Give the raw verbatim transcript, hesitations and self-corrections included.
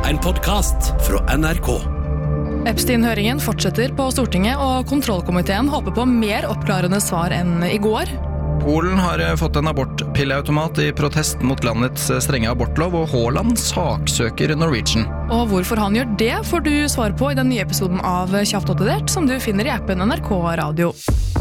en podcast fra N R K. Epstein-høringen fortsetter på Stortinget, og kontrollkomiteen håper på mer oppklarende svar enn i går. Polen har fått en abortpilleautomat i protest mot landets strenge abortlov, og Haaland saksøker Norwegian. Og hvorfor han gjør det, får du svar på i den nye episoden av Kjapt oppdatert, som du finner i appen N R K Radio.